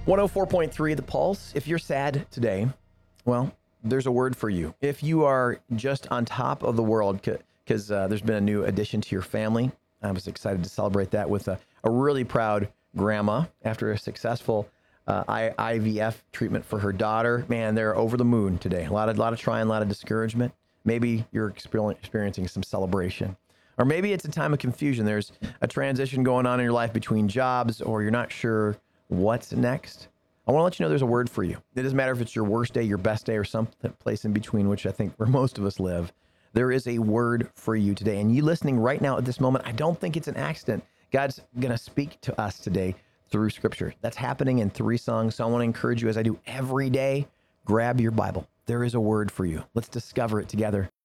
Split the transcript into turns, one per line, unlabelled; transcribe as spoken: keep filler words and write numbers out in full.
one oh four point three The Pulse. If you're sad today, well, there's a word for you. If you are just on top of the world because uh, there's been a new addition to your family, I was excited to celebrate that with a, a really proud grandma after a successful uh, I V F treatment for her daughter. Man, they're over the moon today. A lot of, lot of trying, a lot of discouragement. Maybe you're experiencing some celebration. Or maybe it's a time of confusion. There's a transition going on in your life between jobs, or you're not sure what's next. I want to let you know there's a word for you. It doesn't matter if it's your worst day, your best day, or some place in between, which I think where most of us live. There is a word for you today. And you listening right now at this moment, I don't think it's an accident. God's going to speak to us today through Scripture. That's happening in three songs. So I want to encourage you, as I do every day, grab your Bible. There is a word for you. Let's discover it together